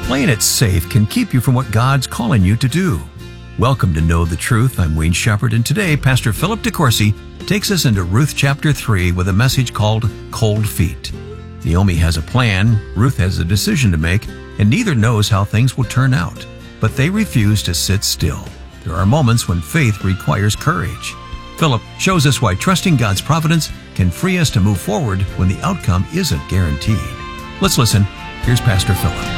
Playing it safe can keep you from what God's calling you to do. Welcome to Know the Truth. I'm Wayne Shepherd, and today Pastor Philip DeCourcy takes us into Ruth chapter 3 with a message called Cold Feet. Naomi has a plan, Ruth has a decision to make, and neither knows how things will turn out. But they refuse to sit still. There are moments when faith requires courage. Philip shows us why trusting God's providence can free us to move forward when the outcome isn't guaranteed. Let's listen. Here's Pastor Philip.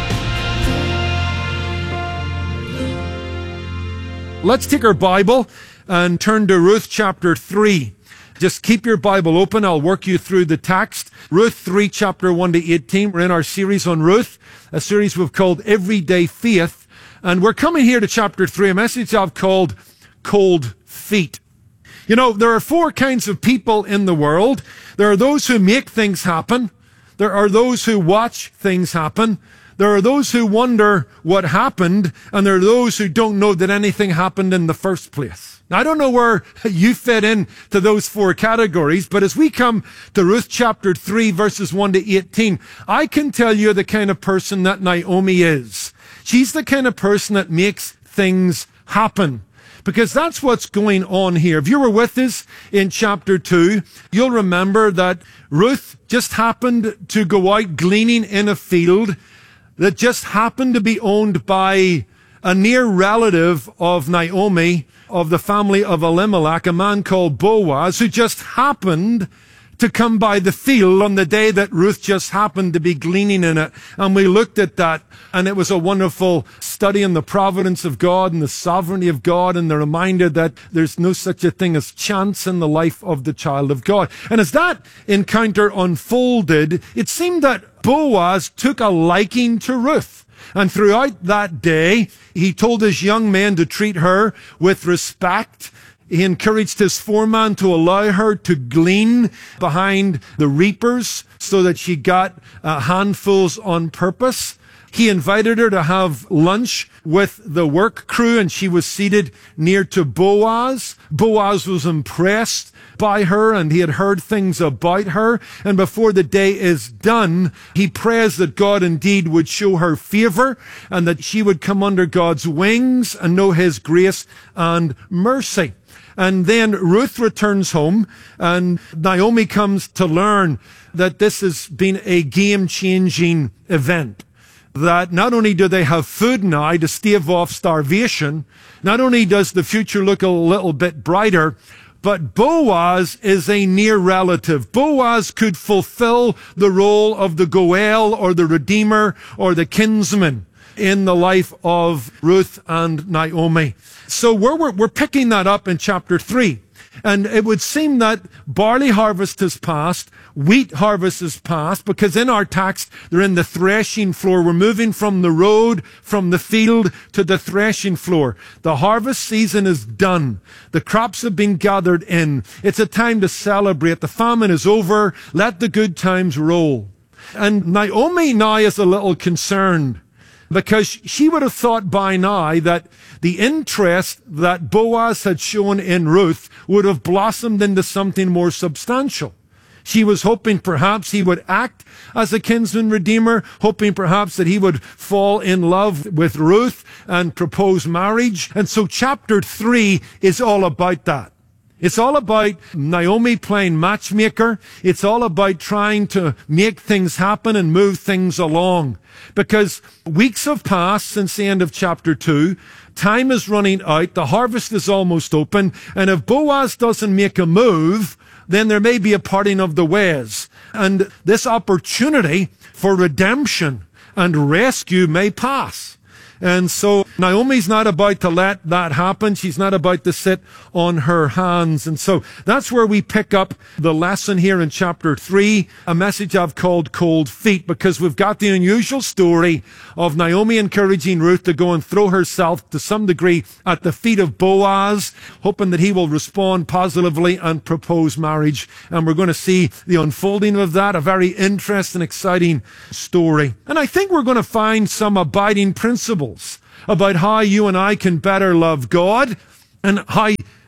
Let's take our Bible and turn to Ruth chapter 3. Just keep your Bible open. I'll work you through the text. Ruth 3, chapter 1 to 18. We're in our series on Ruth, a series we've called Everyday Faith. And we're coming here to chapter 3, a message I've called Cold Feet. You know, there are four kinds of people in the world. There are those who make things happen. There are those who watch things happen. There are those who wonder what happened, and there are those who don't know that anything happened in the first place. Now, I don't know where you fit in to those four categories, but as we come to Ruth chapter 3, verses 1 to 18, I can tell you the kind of person that Naomi is. She's the kind of person that makes things happen. Because that's what's going on here. If you were with us in chapter 2, you'll remember that Ruth just happened to go out gleaning in a field that just happened to be owned by a near relative of Naomi, of the family of Elimelech, a man called Boaz, who just happened to come by the field on the day that Ruth just happened to be gleaning in it. And we looked at that, and it was a wonderful study in the providence of God and the sovereignty of God, and the reminder that there's no such a thing as chance in the life of the child of God. And as that encounter unfolded, it seemed that Boaz took a liking to Ruth. And throughout that day, he told his young men to treat her with respect. He encouraged his foreman to allow her to glean behind the reapers so that she got handfuls on purpose. He invited her to have lunch with the work crew, and she was seated near to Boaz. Boaz was impressed by her, and he had heard things about her. And before the day is done, he prays that God indeed would show her favor and that she would come under God's wings and know his grace and mercy. And then Ruth returns home, and Naomi comes to learn that this has been a game-changing event. That not only do they have food now to stave off starvation, not only does the future look a little bit brighter, but Boaz is a near relative. Boaz could fulfill the role of the Goel or the Redeemer or the kinsman in the life of Ruth and Naomi. So we're picking that up in chapter 3. And it would seem that barley harvest has passed, wheat harvest has passed, because in our text, they're in the threshing floor. We're moving from the road, from the field to the threshing floor. The harvest season is done. The crops have been gathered in. It's a time to celebrate. The famine is over. Let the good times roll. And Naomi now is a little concerned, because she would have thought by now that the interest that Boaz had shown in Ruth would have blossomed into something more substantial. She was hoping perhaps he would act as a kinsman redeemer, hoping perhaps that he would fall in love with Ruth and propose marriage. And so chapter 3 is all about that. It's all about Naomi playing matchmaker. It's all about trying to make things happen and move things along. Because weeks have passed since the end of chapter 2. Time is running out. The harvest is almost open. And if Boaz doesn't make a move, then there may be a parting of the ways. And this opportunity for redemption and rescue may pass. And so Naomi's not about to let that happen. She's not about to sit on her hands. And so that's where we pick up the lesson here in chapter 3, a message I've called Cold Feet, because we've got the unusual story of Naomi encouraging Ruth to go and throw herself to some degree at the feet of Boaz, hoping that he will respond positively and propose marriage. And we're going to see the unfolding of that, a very interesting, exciting story. And I think we're going to find some abiding principles about how you and I can better love God and how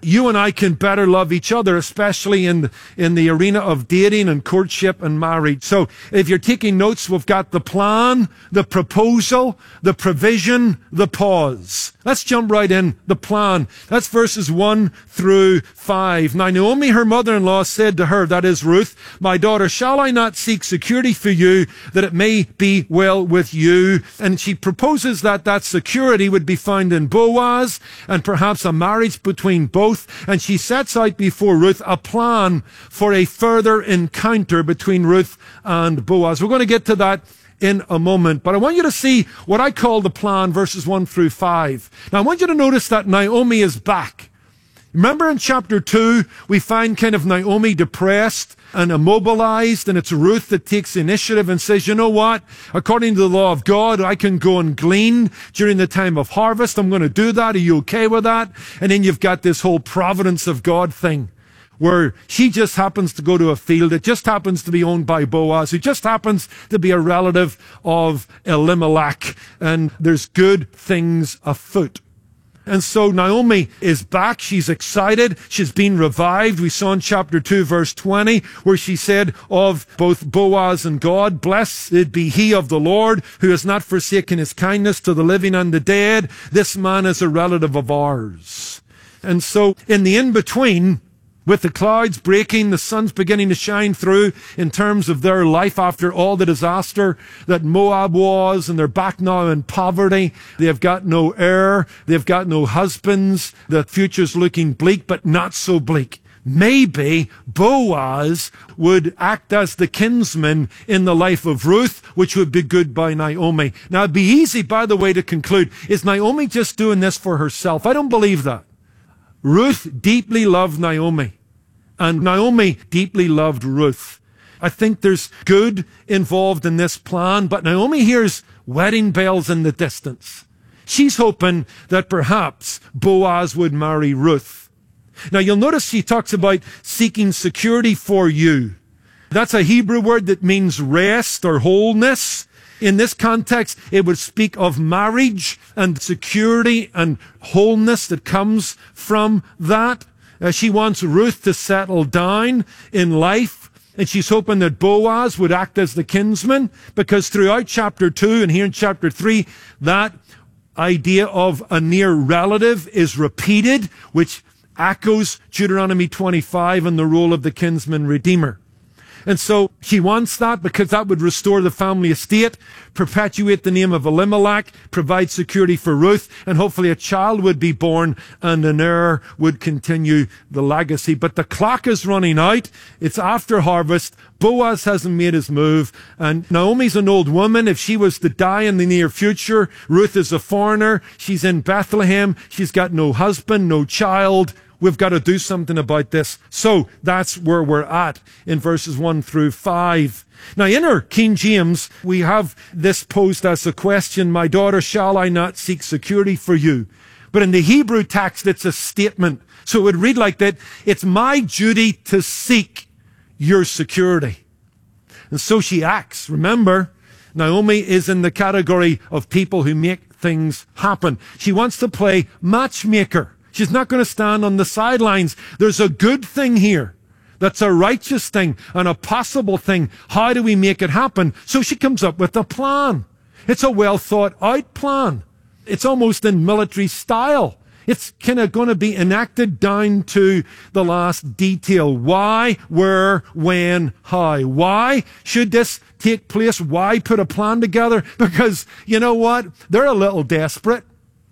you and I can better love each other, especially in the arena of dating and courtship and marriage. So if you're taking notes, we've got the plan, the proposal, the provision, the pause. Let's jump right in. The plan. That's verses 1 through 5. Now Naomi, her mother-in-law, said to her, that is Ruth, my daughter, shall I not seek security for you, that it may be well with you? And she proposes that security would be found in Boaz, and perhaps a marriage between both. And she sets out before Ruth a plan for a further encounter between Ruth and Boaz. We're going to get to that in a moment, but I want you to see what I call the plan, verses 1 through 5. Now I want you to notice that Naomi is back. Remember in chapter 2, we find kind of Naomi depressed and immobilized, and it's Ruth that takes the initiative and says, you know what? According to the law of God, I can go and glean during the time of harvest. I'm going to do that. Are you okay with that? And then you've got this whole providence of God thing, where she just happens to go to a field. It just happens to be owned by Boaz, who just happens to be a relative of Elimelech, and there's good things afoot. And so Naomi is back. She's excited. She's been revived. We saw in chapter 2, verse 20, where she said of both Boaz and God, blessed be he of the Lord, who has not forsaken his kindness to the living and the dead. This man is a relative of ours. And so in the in-between, with the clouds breaking, the sun's beginning to shine through in terms of their life after all the disaster that Moab was, and they're back now in poverty. They've got no heir. They've got no husbands. The future's looking bleak, but not so bleak. Maybe Boaz would act as the kinsman in the life of Ruth, which would be good by Naomi. Now, it'd be easy, by the way, to conclude, is Naomi just doing this for herself? I don't believe that. Ruth deeply loved Naomi, and Naomi deeply loved Ruth. I think there's good involved in this plan, but Naomi hears wedding bells in the distance. She's hoping that perhaps Boaz would marry Ruth. Now you'll notice she talks about seeking security for you. That's a Hebrew word that means rest or wholeness. In this context, it would speak of marriage and security and wholeness that comes from that. She wants Ruth to settle down in life, and she's hoping that Boaz would act as the kinsman, because throughout chapter 2 and here in chapter 3, that idea of a near relative is repeated, which echoes Deuteronomy 25 and the role of the kinsman redeemer. And so she wants that because that would restore the family estate, perpetuate the name of Elimelech, provide security for Ruth, and hopefully a child would be born and an heir would continue the legacy. But the clock is running out. It's after harvest. Boaz hasn't made his move, and Naomi's an old woman. If she was to die in the near future, Ruth is a foreigner. She's in Bethlehem. She's got no husband, no child. We've got to do something about this. So that's where we're at in verses 1 through 5. Now, in our King James, we have this posed as a question, my daughter, shall I not seek security for you? But in the Hebrew text, it's a statement. So it would read like that, it's my duty to seek your security. And so she acts. Remember, Naomi is in the category of people who make things happen. She wants to play matchmaker. She's not going to stand on the sidelines. There's a good thing here. That's a righteous thing and a possible thing. How do we make it happen? So she comes up with a plan. It's a well thought out plan. It's almost in military style. It's kind of going to be enacted down to the last detail. Why, where, when, how. Why should this take place? Why put a plan together? Because, you know what? They're a little desperate.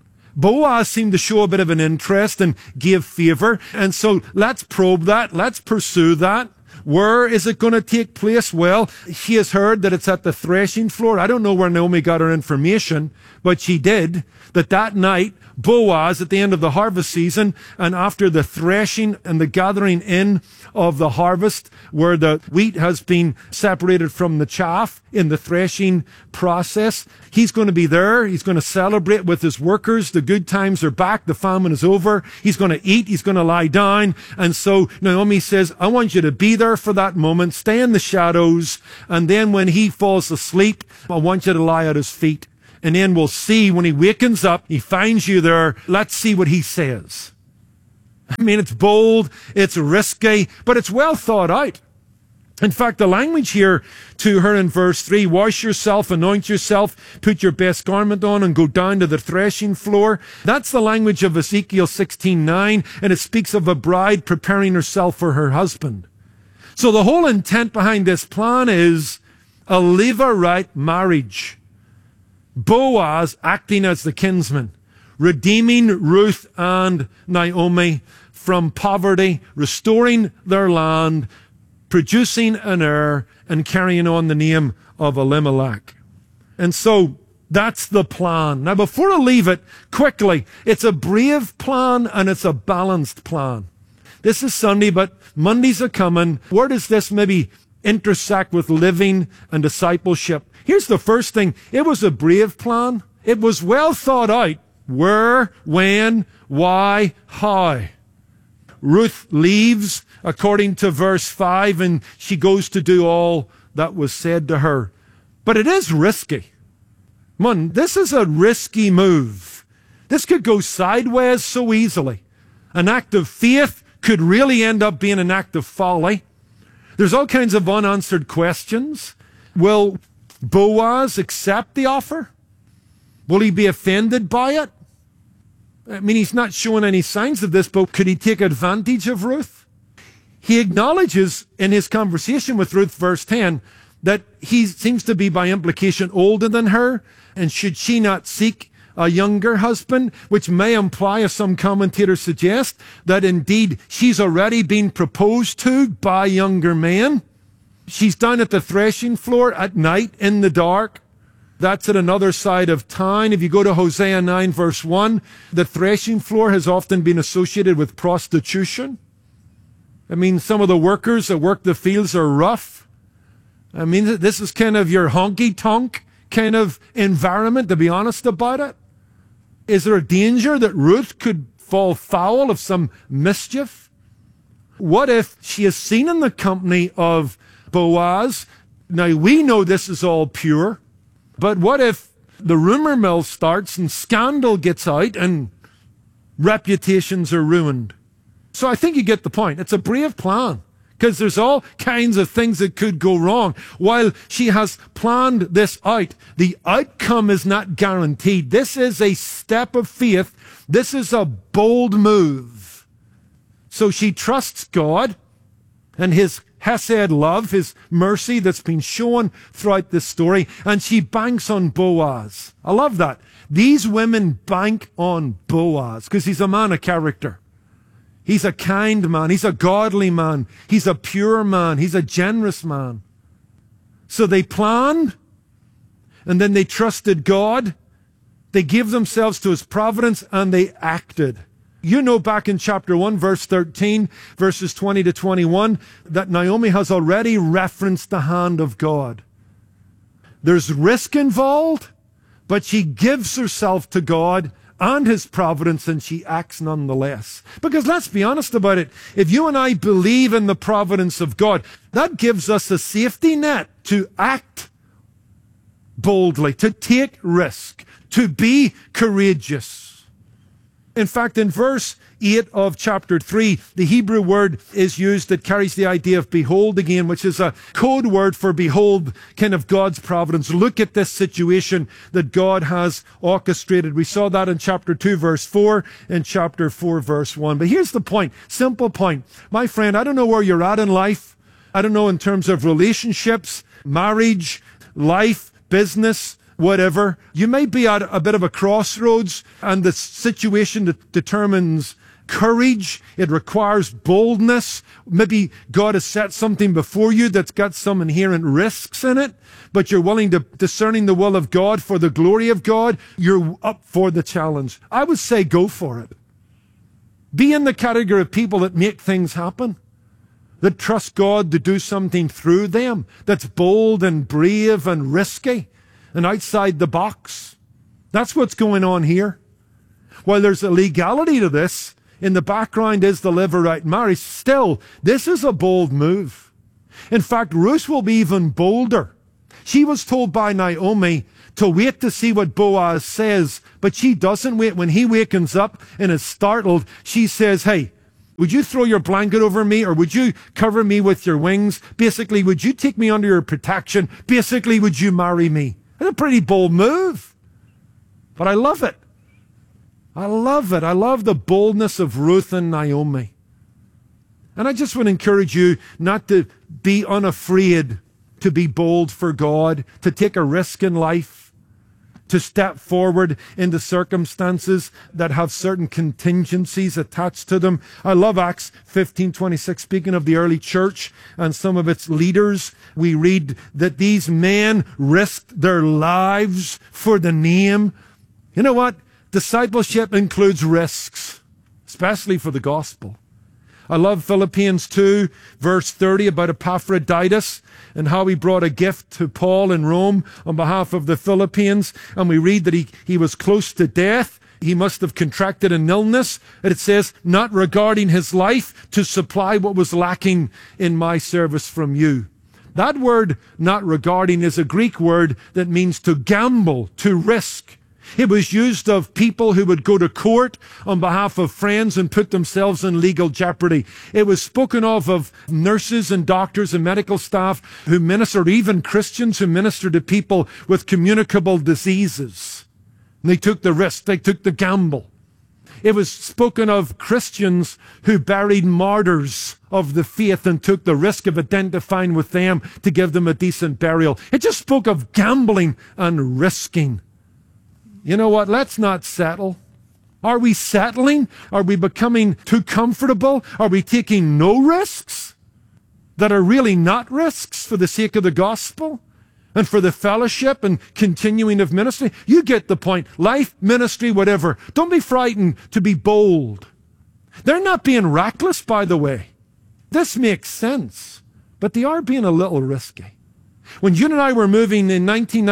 Boaz seemed to show a bit of an interest and give favor. And so let's probe that. Let's pursue that. Where is it going to take place? Well, she has heard that it's at the threshing floor. I don't know where Naomi got her information, but she did. That night, Boaz, at the end of the harvest season, and after the threshing and the gathering in of the harvest, where the wheat has been separated from the chaff in the threshing process, he's going to be there. He's going to celebrate with his workers. The good times are back. The famine is over. He's going to eat. He's going to lie down. And so Naomi says, I want you to be there for that moment. Stay in the shadows. And then when he falls asleep, I want you to lie at his feet. And then we'll see when he wakens up, he finds you there. Let's see what he says. I mean, it's bold, it's risky, but it's well thought out. In fact, the language here to her in verse 3, wash yourself, anoint yourself, put your best garment on and go down to the threshing floor. That's the language of Ezekiel 16:9, and it speaks of a bride preparing herself for her husband. So the whole intent behind this plan is a Levirate marriage. Boaz acting as the kinsman, redeeming Ruth and Naomi from poverty, restoring their land, producing an heir, and carrying on the name of Elimelech. And so that's the plan. Now, before I leave it, quickly, it's a brave plan and it's a balanced plan. This is Sunday, but Mondays are coming. Where does this maybe intersect with living and discipleship? Here's the first thing. It was a brave plan. It was well thought out. Where, when, why, how. Ruth leaves according to verse 5, and she goes to do all that was said to her. But it is risky. This is a risky move. This could go sideways so easily. An act of faith could really end up being an act of folly. There's all kinds of unanswered questions. Will Boaz accept the offer? Will he be offended by it? I mean, he's not showing any signs of this, but could he take advantage of Ruth? He acknowledges in his conversation with Ruth, verse 10, that he seems to be by implication older than her, and should she not seek a younger husband, which may imply, as some commentators suggest, that indeed she's already been proposed to by younger men. She's down at the threshing floor at night in the dark. That's at another side of town. If you go to Hosea 9 verse 1, the threshing floor has often been associated with prostitution. I mean, some of the workers that work the fields are rough. I mean, this is kind of your honky-tonk kind of environment, to be honest about it. Is there a danger that Ruth could fall foul of some mischief? What if she is seen in the company of Boaz? Now, we know this is all pure. But what if the rumor mill starts and scandal gets out and reputations are ruined? So I think you get the point. It's a brave plan because there's all kinds of things that could go wrong. While she has planned this out, the outcome is not guaranteed. This is a step of faith. This is a bold move. So she trusts God and his Hesed love, his mercy that's been shown throughout this story, and she banks on Boaz. I love that. These women bank on Boaz because he's a man of character. He's a kind man. He's a godly man. He's a pure man. He's a generous man. So they planned, and then they trusted God. They gave themselves to his providence, and they acted. You know, back in chapter 1, verse 13, verses 20 to 21, that Naomi has already referenced the hand of God. There's risk involved, but she gives herself to God and his providence, and she acts nonetheless. Because let's be honest about it. If you and I believe in the providence of God, that gives us a safety net to act boldly, to take risk, to be courageous. In fact, in verse 8 of chapter 3, the Hebrew word is used that carries the idea of behold again, which is a code word for behold, kind of God's providence. Look at this situation that God has orchestrated. We saw that in chapter 2, verse 4, and chapter 4, verse 1. But here's the point, simple point. My friend, I don't know where you're at in life. I don't know in terms of relationships, marriage, life, business, whatever. You may be at a bit of a crossroads, and the situation that determines courage. It requires boldness. Maybe God has set something before you that's got some inherent risks in it, but you're willing to discerning the will of God for the glory of God. You're up for the challenge. I would say go for it. Be in the category of people that make things happen, that trust God to do something through them, that's bold and brave and risky and outside the box. That's what's going on here. While there's a legality to this, in the background is the Levirate marriage. Still, this is a bold move. In fact, Ruth will be even bolder. She was told by Naomi to wait to see what Boaz says, but she doesn't wait. When he wakens up and is startled, she says, hey, Would you throw your blanket over me, or would you cover me with your wings? Basically, would you take me under your protection? Basically, would you marry me? That's a pretty bold move. But I love it. I love it. I love the boldness of Ruth and Naomi. And I just want to encourage you not to be unafraid to be bold for God, to take a risk in life, to step forward into circumstances that have certain contingencies attached to them. I love Acts 15:26. Speaking of the early church and some of its leaders, we read that these men risked their lives for the name. You know what? Discipleship includes risks, especially for the gospel. I love Philippians 2, verse 30, about Epaphroditus and how he brought a gift to Paul in Rome on behalf of the Philippians. And we read that he was close to death. He must have contracted an illness. And it says, not regarding his life, to supply what was lacking in my service from you. That word, not regarding, is a Greek word that means to gamble, to risk. It was used of people who would go to court on behalf of friends and put themselves in legal jeopardy. It was spoken of nurses and doctors and medical staff who ministered, even Christians who ministered to people with communicable diseases. And they took the risk, they took the gamble. It was spoken of Christians who buried martyrs of the faith and took the risk of identifying with them to give them a decent burial. It just spoke of gambling and risking. You know what? Let's not settle. Are we settling? Are we becoming too comfortable? Are we taking no risks that are really not risks for the sake of the gospel and for the fellowship and continuing of ministry? You get the point. Life, ministry, whatever. Don't be frightened to be bold. They're not being reckless, by the way. This makes sense, but they are being a little risky. When June and I were moving in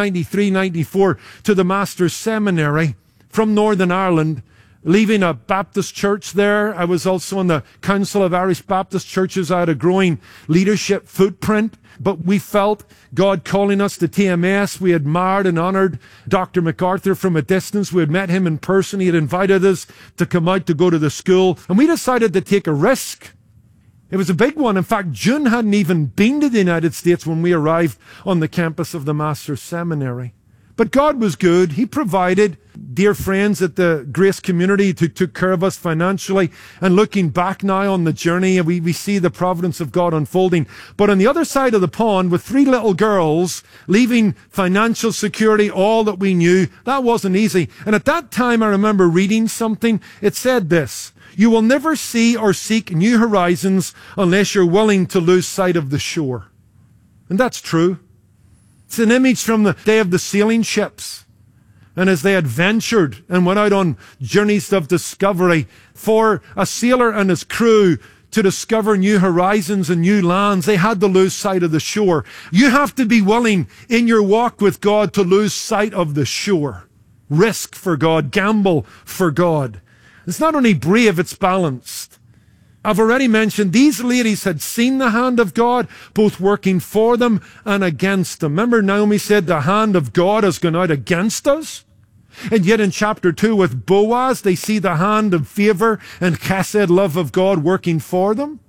1993-94 to the Master's Seminary from Northern Ireland, leaving a Baptist church there, I was also on the Council of Irish Baptist Churches. I had a growing leadership footprint, but we felt God calling us to TMS. We admired and honored Dr. MacArthur from a distance. We had met him in person. He had invited us to come out to go to the school, and we decided to take a risk. It was a big one. In fact, June hadn't even been to the United States when we arrived on the campus of the Master's Seminary. But God was good. He provided dear friends at the Grace Community who took care of us financially. And looking back now on the journey, we see the providence of God unfolding. But on the other side of the pond, with 3 little girls, leaving financial security, all that we knew, that wasn't easy. And at that time, I remember reading something. It said this: you will never see or seek new horizons unless you're willing to lose sight of the shore. And that's true. It's an image from the day of the sailing ships. And as they adventured and went out on journeys of discovery, for a sailor and his crew to discover new horizons and new lands, they had to lose sight of the shore. You have to be willing in your walk with God to lose sight of the shore. Risk for God, gamble for God. It's not only brave, it's balanced. I've already mentioned these ladies had seen the hand of God, both working for them and against them. Remember, Naomi said the hand of God has gone out against us. And yet in chapter 2 with Boaz, they see the hand of favor and chesed, love of God, working for them,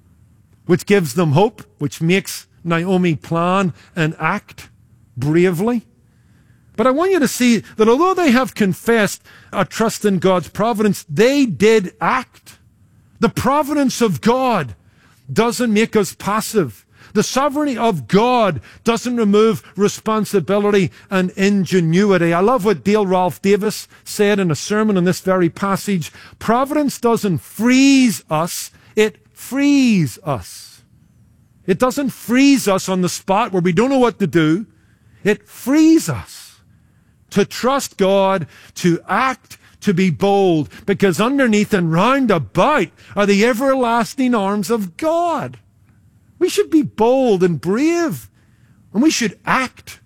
which gives them hope, which makes Naomi plan and act bravely. But I want you to see that although they have confessed a trust in God's providence, they did act. The providence of God doesn't make us passive. The sovereignty of God doesn't remove responsibility and ingenuity. I love what Dale Ralph Davis said in a sermon on this very passage. Providence doesn't freeze us, it frees us. It doesn't freeze us on the spot where we don't know what to do. It frees us to trust God, to act, to be bold, because underneath and round about are the everlasting arms of God. We should be bold and brave, and we should act.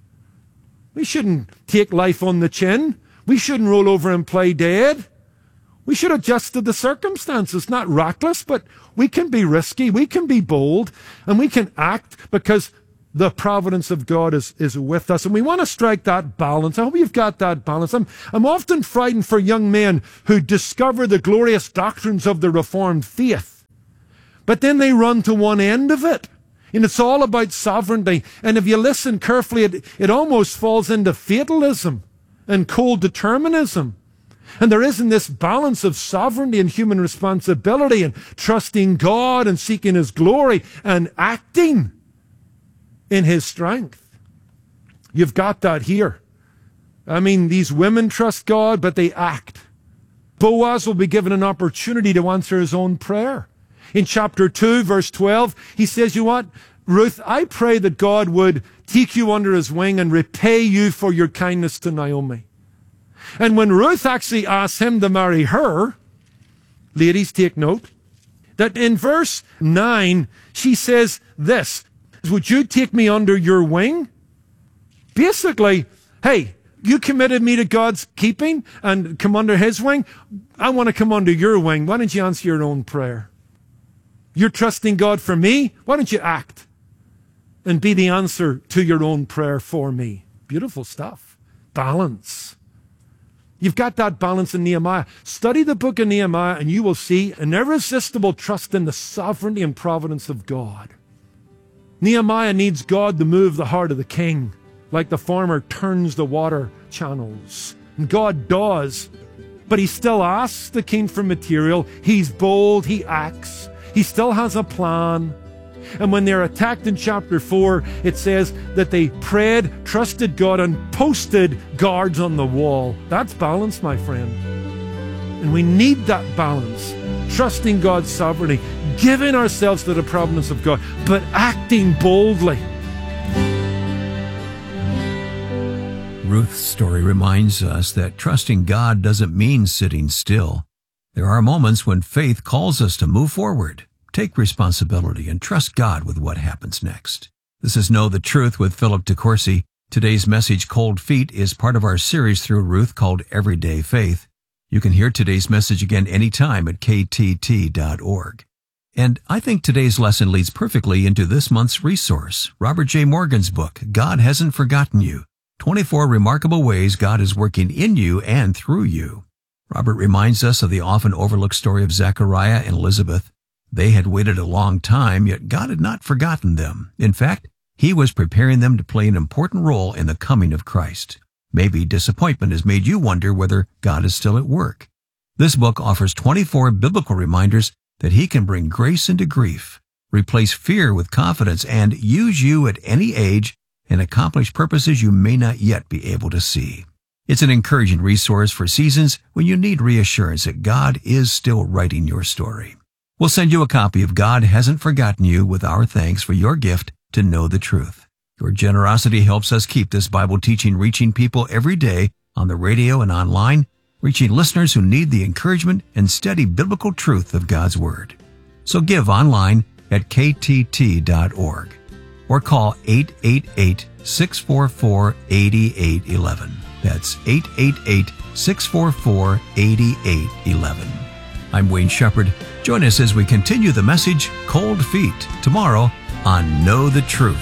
We shouldn't take life on the chin. We shouldn't roll over and play dead. We should adjust to the circumstances, not reckless, but we can be risky, we can be bold, and we can act because the providence of God is with us. And we want to strike that balance. I hope you've got that balance. I'm often frightened for young men who discover the glorious doctrines of the Reformed faith But then they run to one end of it. And it's all about sovereignty. And if you listen carefully, it almost falls into fatalism and cold determinism. And there isn't this balance of sovereignty and human responsibility and trusting God and seeking His glory and acting in His strength. You've got that here. I mean, these women trust God, but they act. Boaz will be given an opportunity to answer his own prayer. In chapter 2, verse 12, he says, you know what, Ruth, I pray that God would take you under His wing and repay you for your kindness to Naomi. And when Ruth actually asks him to marry her, ladies, take note, that in verse 9, she says this, would you take me under your wing? Basically, hey, you committed me to God's keeping and come under His wing. I want to come under your wing. Why don't you answer your own prayer? You're trusting God for me. Why don't you act and be the answer to your own prayer for me? Beautiful stuff. Balance. You've got that balance in Nehemiah. Study the book of Nehemiah and you will see an irresistible trust in the sovereignty and providence of God. Nehemiah needs God to move the heart of the king, like the farmer turns the water channels. And God does, but he still asks the king for material. He's bold, he acts. He still has a plan. And when they're attacked in chapter 4, it says that they prayed, trusted God, and posted guards on the wall. That's balance, my friend. And we need that balance. Trusting God's sovereignty, giving ourselves to the providence of God, but acting boldly. Ruth's story reminds us that trusting God doesn't mean sitting still. There are moments when faith calls us to move forward, take responsibility, and trust God with what happens next. This is Know the Truth with Philip DeCourcy. Today's message, Cold Feet, is part of our series through Ruth called Everyday Faith. You can hear today's message again anytime at ktt.org. And I think today's lesson leads perfectly into this month's resource, Robert J. Morgan's book, God Hasn't Forgotten You, 24 Remarkable Ways God is Working in You and Through You. Robert reminds us of the often overlooked story of Zechariah and Elizabeth. They had waited a long time, yet God had not forgotten them. In fact, He was preparing them to play an important role in the coming of Christ. Maybe disappointment has made you wonder whether God is still at work. This book offers 24 biblical reminders that He can bring grace into grief, replace fear with confidence, and use you at any age and accomplish purposes you may not yet be able to see. It's an encouraging resource for seasons when you need reassurance that God is still writing your story. We'll send you a copy of God Hasn't Forgotten You with our thanks for your gift to know the truth. Your generosity helps us keep this Bible teaching reaching people every day on the radio and online, reaching listeners who need the encouragement and steady biblical truth of God's Word. So give online at ktt.org or call 888-644-8811. That's 888-644-8811. I'm Wayne Shepherd. Join us as we continue the message, Cold Feet, tomorrow on Know the Truth.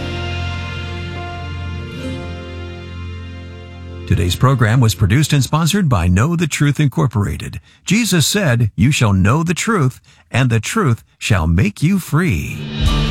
Today's program was produced and sponsored by Know the Truth Incorporated. Jesus said, "You shall know the truth, and the truth shall make you free."